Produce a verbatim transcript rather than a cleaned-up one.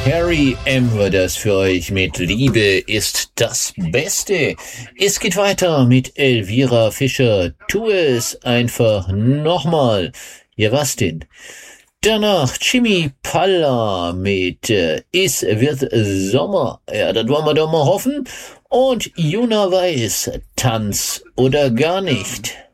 Harry M. war das für euch mit Liebe ist das Beste. Es geht weiter mit Elvira Fischer. Tu es einfach nochmal. Ja, was denn? Danach Jimmy Palla mit äh, Es wird Sommer. Ja, das wollen wir doch mal hoffen. Und Juna Weiß, Tanz oder gar nicht.